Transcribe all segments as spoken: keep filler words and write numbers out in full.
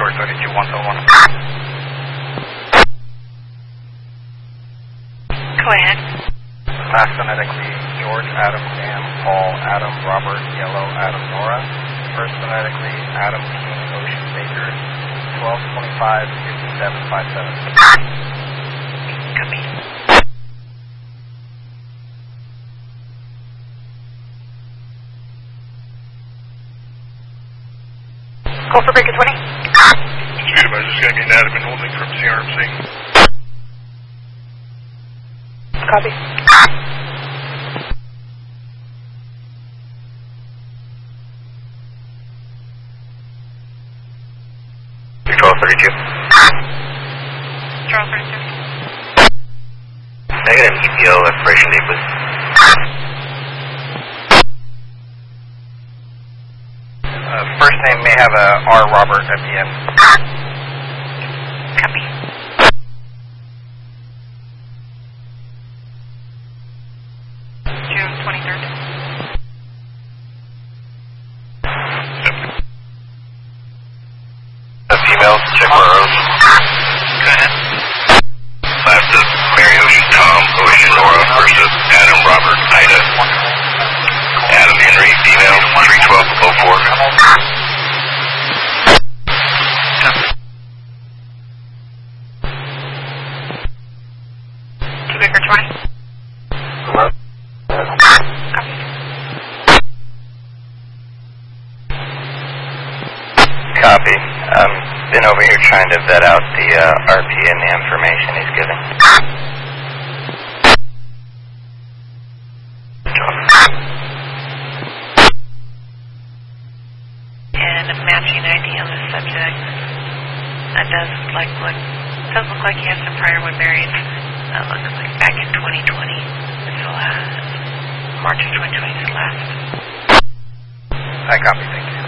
Tower thirty-two one seven one. Go ahead. Last phonetically, George, Adam, Sam, Paul, Adam, Robert, Yellow, Adam, Nora. First phonetically, Adam, King, Ocean, Baker, twelve twenty-five fifty-seven fifty-seven. Copy. Call for Baker twenty. Street advisor is going to be an admin holding from C R M C. Copy. twelve thirty-two. twelve thirty-two. Negative E P O expiration date, please. Uh, first name may have a R Robert at the end. Copy. June twenty-third. A female, check for Rose. Go ahead. Last of Mary Ocean, Tom, Ocean, Nora, first of Adam, Robert, Ida. Adam Henry, female, three twelve oh four. Two Baker twenty. Copy. Copy. Um, been over here trying to vet out the uh, R P and the information he's giving. And a matching I D on the subject. That does look like what does look like he has some prior Woodbury's. That looks like back in twenty twenty. It's the last March of twenty twenty is the last. I copy, thank you.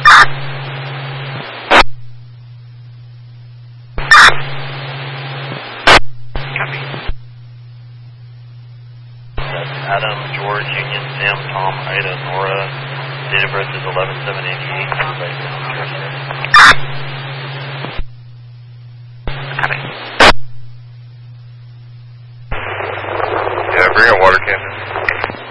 Copy. That's Adam, George, Union, Sam, Tom, Ida, Nora. Date of birth is eleven seven eighty-eight.